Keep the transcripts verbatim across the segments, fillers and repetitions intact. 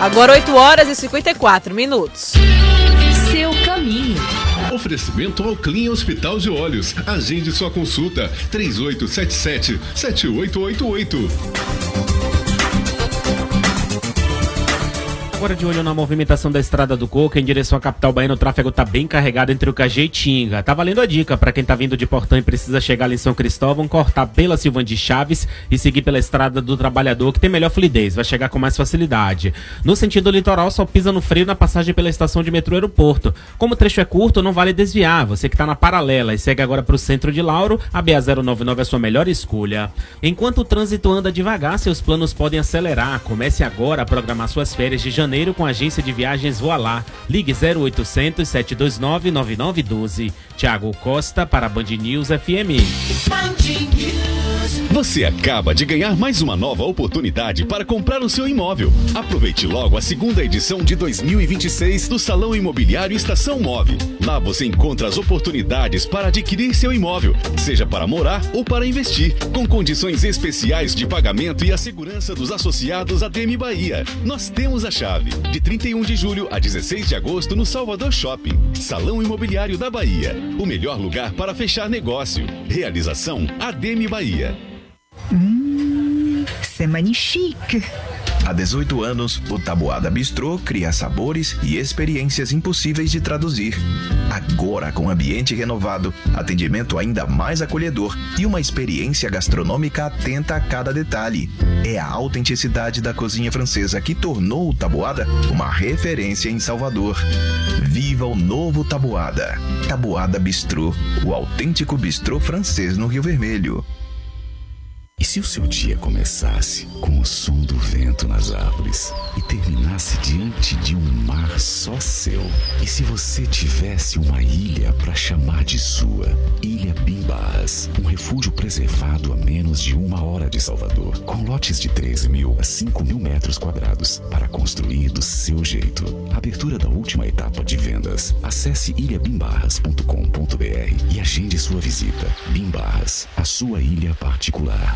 Agora oito horas e cinquenta e quatro minutos. Seu caminho. Oferecimento ao Clean Hospital de Olhos. Agende sua consulta. três oito sete sete, sete oito oito oito. Agora de olho na movimentação da Estrada do Coco, em direção à capital baiana, o tráfego tá bem carregado entre o Cajé e Tinga. Tá valendo a dica para quem tá vindo de Portão e precisa chegar ali em São Cristóvão, cortar pela Silvânia de Chaves e seguir pela Estrada do Trabalhador, que tem melhor fluidez, vai chegar com mais facilidade. No sentido litoral, só pisa no freio na passagem pela estação de metrô Aeroporto. Como o trecho é curto, não vale desviar. Você que tá na paralela e segue agora pro centro de Lauro, a B A zero nove nove é a sua melhor escolha. Enquanto o trânsito anda devagar, seus planos podem acelerar. Comece agora a programar suas férias de janeiro com a agência de viagens Voilá. Ligue zero oitocentos, sete dois nove, nove nove um dois. Thiago Costa para Band News F M. Você acaba de ganhar mais uma nova oportunidade para comprar o seu imóvel. Aproveite logo a segunda edição de dois mil e vinte e seis do Salão Imobiliário Estação Move. Lá você encontra as oportunidades para adquirir seu imóvel, seja para morar ou para investir, com condições especiais de pagamento e a segurança dos associados à D M Bahia. Nós temos a chave. De trinta e um de julho a dezesseis de agosto no Salvador Shopping. Salão Imobiliário da Bahia. O melhor lugar para fechar negócio. Realização A D M Bahia. Hum, c'est magnifique! Há dezoito anos, o Taboada Bistrô cria sabores e experiências impossíveis de traduzir. Agora, com ambiente renovado, atendimento ainda mais acolhedor e uma experiência gastronômica atenta a cada detalhe. É a autenticidade da cozinha francesa que tornou o Taboada uma referência em Salvador. Viva o novo Taboada. Taboada Bistrô, o autêntico bistrô francês no Rio Vermelho. E se o seu dia começasse com o som do vento nas árvores e terminasse diante de um mar só seu? E se você tivesse uma ilha para chamar de sua? Ilha Bimbarras, um refúgio preservado a menos de uma hora de Salvador, com lotes de três mil a cinco mil metros quadrados para construir do seu jeito. Abertura da última etapa de vendas. Acesse ilha bimbarras ponto com ponto b r e agende sua visita. Bimbarras, a sua ilha particular.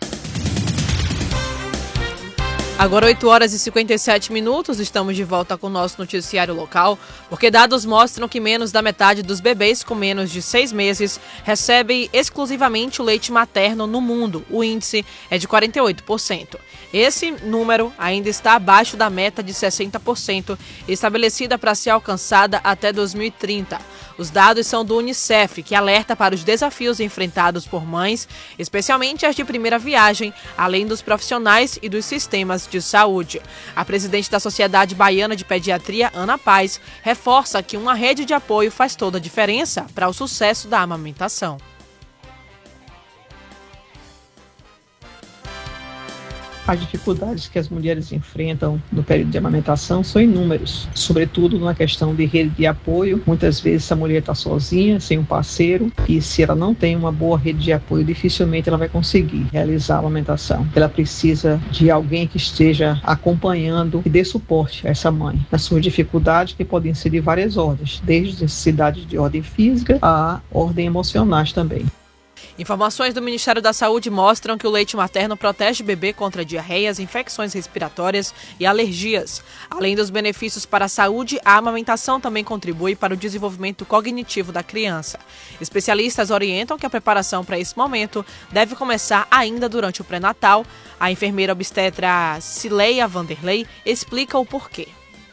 Agora oito horas e cinquenta e sete minutos, estamos de volta com o nosso noticiário local, porque dados mostram que menos da metade dos bebês com menos de seis meses recebem exclusivamente o leite materno no mundo. O índice é de quarenta e oito por cento. Esse número ainda está abaixo da meta de sessenta por cento, estabelecida para ser alcançada até dois mil e trinta. Os dados são do Unicef, que alerta para os desafios enfrentados por mães, especialmente as de primeira viagem, além dos profissionais e dos sistemas de saúde. A presidente da Sociedade Baiana de Pediatria, Ana Paz, reforça que uma rede de apoio faz toda a diferença para o sucesso da amamentação. As dificuldades que as mulheres enfrentam no período de amamentação são inúmeros, sobretudo na questão de rede de apoio. Muitas vezes a mulher está sozinha, sem um parceiro, e se ela não tem uma boa rede de apoio, dificilmente ela vai conseguir realizar a amamentação. Ela precisa de alguém que esteja acompanhando e dê suporte a essa mãe nas suas dificuldades, que podem ser de várias ordens, desde necessidades de ordem física a ordem emocionais também. Informações do Ministério da Saúde mostram que o leite materno protege o bebê contra diarreias, infecções respiratórias e alergias. Além dos benefícios para a saúde, a amamentação também contribui para o desenvolvimento cognitivo da criança. Especialistas orientam que a preparação para esse momento deve começar ainda durante o pré-natal. A enfermeira obstetra Cileia Vanderlei explica o porquê.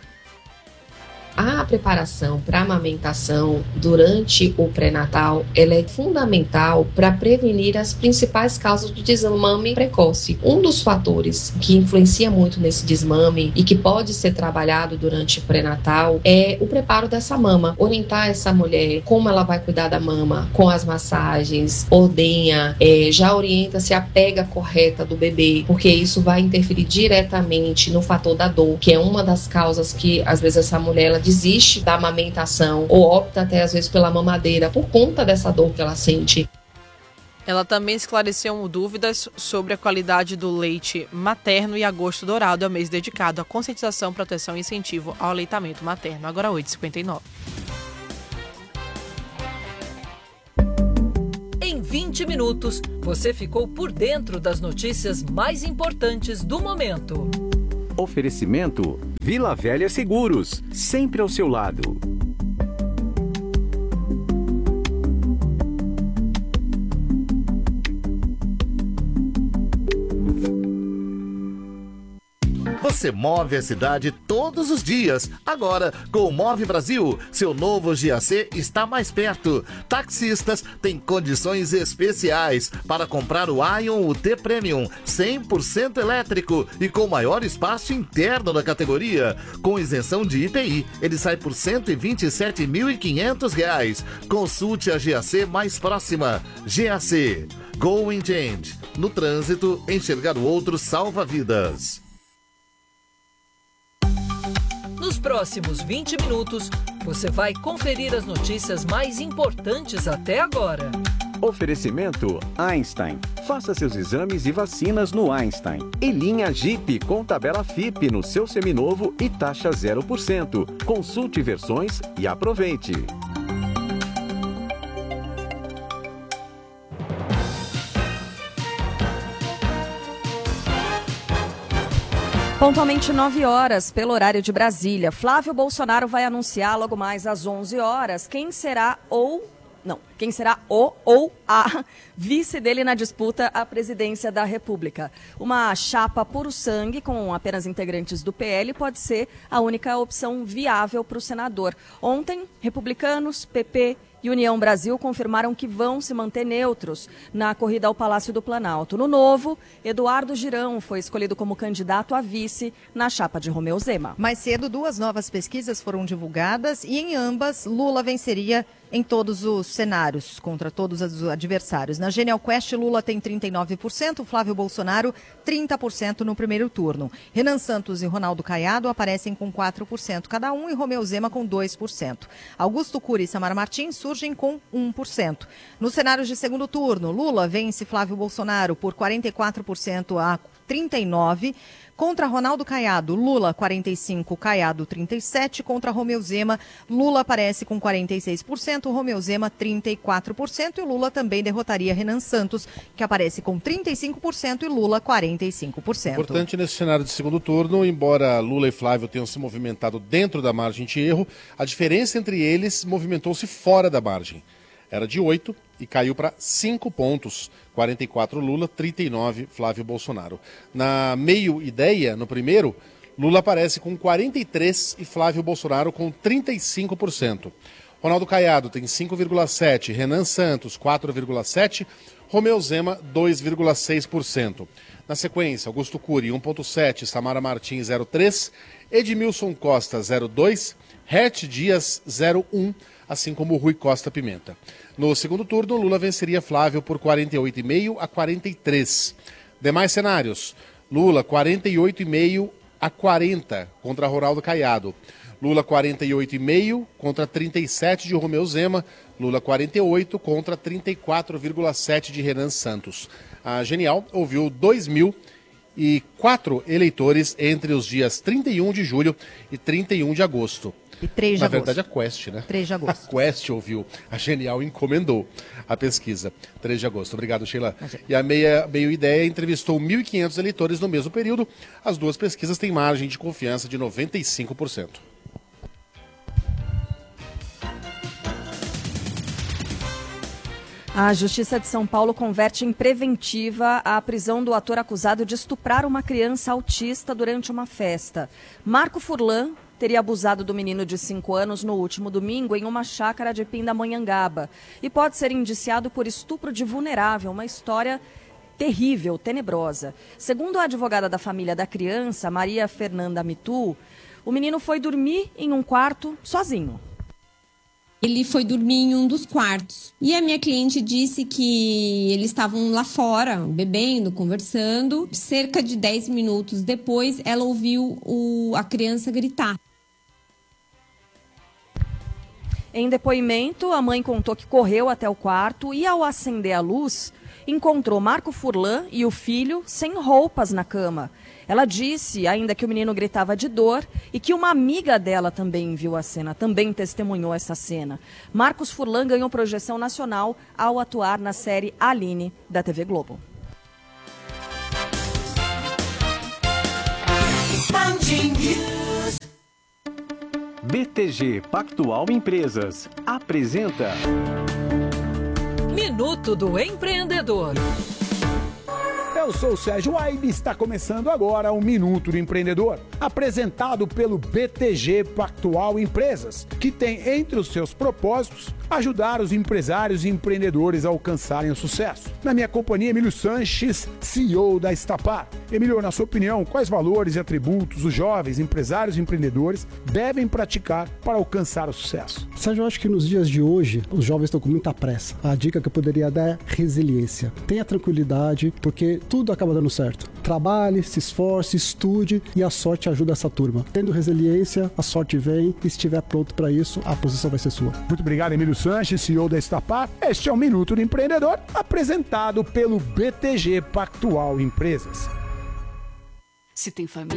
A preparação para a amamentação durante o pré-natal, ela é fundamental para prevenir as principais causas de desmame precoce. Um dos fatores que influencia muito nesse desmame e que pode ser trabalhado durante o pré-natal é o preparo dessa mama. Orientar essa mulher como ela vai cuidar da mama com as massagens, ordenha, é, já orienta-se a pega correta do bebê, porque isso vai interferir diretamente no fator da dor, que é uma das causas que às vezes essa mulher ela desiste da amamentação ou opta até às vezes pela mamadeira por conta dessa dor que ela sente. Ela também esclareceu dúvidas sobre a qualidade do leite materno e Agosto Dourado é o mês dedicado à conscientização, proteção e incentivo ao aleitamento materno. Agora oito e cinquenta e nove. Em vinte minutos, você ficou por dentro das notícias mais importantes do momento. Oferecimento Vila Velha Seguros, sempre ao seu lado. Você move a cidade todos os dias. Agora, com o Move Brasil, seu novo G A C está mais perto. Taxistas têm condições especiais para comprar o Ion U T Premium cem por cento elétrico e com maior espaço interno da categoria. Com isenção de I P I, ele sai por cento e vinte e sete mil e quinhentos reais. Consulte a G A C mais próxima. G A C. Going Change. No trânsito, enxergar o outro salva vidas. Nos próximos vinte minutos, você vai conferir as notícias mais importantes até agora. Oferecimento Einstein. Faça seus exames e vacinas no Einstein. E linha Jeep com tabela F I P no seu seminovo e taxa zero por cento. Consulte versões e aproveite. Pontualmente nove horas, pelo horário de Brasília. Flávio Bolsonaro vai anunciar logo mais às onze horas quem será ou... Não, quem será o ou a vice dele na disputa à presidência da República. Uma chapa puro sangue com apenas integrantes do P L pode ser a única opção viável para o senador. Ontem, republicanos, P P e União Brasil confirmaram que vão se manter neutros na corrida ao Palácio do Planalto. No Novo, Eduardo Girão foi escolhido como candidato a vice na chapa de Romeu Zema. Mais cedo, duas novas pesquisas foram divulgadas e em ambas, Lula venceria em todos os cenários, contra todos os adversários. Na Genial Quest, Lula tem trinta e nove por cento, Flávio Bolsonaro trinta por cento no primeiro turno. Renan Santos e Ronaldo Caiado aparecem com quatro por cento cada um e Romeu Zema com dois por cento. Augusto Cury e Samara Martins surgem com um por cento. No cenário de segundo turno, Lula vence Flávio Bolsonaro por quarenta e quatro por cento a trinta e nove por cento. Contra Ronaldo Caiado, Lula quarenta e cinco por cento, Caiado trinta e sete por cento. Contra Romeu Zema, Lula aparece com quarenta e seis por cento, Romeu Zema trinta e quatro por cento. E Lula também derrotaria Renan Santos, que aparece com trinta e cinco por cento e Lula quarenta e cinco por cento. Importante nesse cenário de segundo turno, embora Lula e Flávio tenham se movimentado dentro da margem de erro, a diferença entre eles movimentou-se fora da margem. Era de oito e caiu para cinco pontos. quarenta e quatro Lula, trinta e nove Flávio Bolsonaro. Na meio ideia, no primeiro, Lula aparece com quarenta e três e Flávio Bolsonaro com trinta e cinco por cento. Ronaldo Caiado tem cinco vírgula sete por cento, Renan Santos quatro vírgula sete por cento, Romeu Zema dois vírgula seis por cento. Na sequência, Augusto Cury um vírgula sete por cento, Samara Martins zero vírgula três por cento, Edmilson Costa zero vírgula dois por cento, Ret Dias zero vírgula um por cento, assim como Rui Costa Pimenta. No segundo turno, Lula venceria Flávio por quarenta e oito vírgula cinco a quarenta e três. Demais cenários, Lula quarenta e oito vírgula cinco a quarenta contra Ronaldo Caiado. Lula quarenta e oito vírgula cinco contra trinta e sete de Romeu Zema. Lula quarenta e oito contra trinta e quatro vírgula sete de Renan Santos. A Genial ouviu dois mil e quatro eleitores entre os dias trinta e um de julho e trinta e um de agosto. E três de Na agosto. verdade, a Quest, né? três de agosto. A Quest ouviu, a Genial encomendou a pesquisa. três de agosto. Obrigado, Sheila. E a Meia, Meio Ideia entrevistou mil e quinhentos eleitores no mesmo período. As duas pesquisas têm margem de confiança de noventa e cinco por cento. A Justiça de São Paulo converte em preventiva a prisão do ator acusado de estuprar uma criança autista durante uma festa. Marco Furlan teria abusado do menino de cinco anos no último domingo em uma chácara de Pindamonhangaba e pode ser indiciado por estupro de vulnerável, uma história terrível, tenebrosa. Segundo a advogada da família da criança, Maria Fernanda Mitu, o menino foi dormir em um quarto sozinho. Ele foi dormir em um dos quartos. E a minha cliente disse que eles estavam lá fora, bebendo, conversando. Cerca de dez minutos depois, ela ouviu o, a criança gritar. Em depoimento, a mãe contou que correu até o quarto e, ao acender a luz, encontrou Marco Furlan e o filho sem roupas na cama. Ela disse ainda que o menino gritava de dor e que uma amiga dela também viu a cena, também testemunhou essa cena. Marcos Furlan ganhou projeção nacional ao atuar na série Aline, da T V Globo. B T G Pactual Empresas apresenta Minuto do Empreendedor. Eu sou o Sérgio Aibe e está começando agora o Minuto do Empreendedor, apresentado pelo B T G Pactual Empresas, que tem entre os seus propósitos ajudar os empresários e empreendedores a alcançarem o sucesso. Na minha companhia, Emílio Sanches, C E O da Estapar. Emílio, na sua opinião, quais valores e atributos os jovens empresários e empreendedores devem praticar para alcançar o sucesso? Sérgio, eu acho que nos dias de hoje, os jovens estão com muita pressa. A dica que eu poderia dar é resiliência. Tenha tranquilidade, porque tudo acaba dando certo. Trabalhe, se esforce, estude e a sorte ajuda essa turma. Tendo resiliência, a sorte vem e se estiver pronto para isso, a posição vai ser sua. Muito obrigado, Emílio Sanches, C E O da Estapar. Este é o Minuto do Empreendedor, apresentado pelo B T G Pactual Empresas. Se tem família.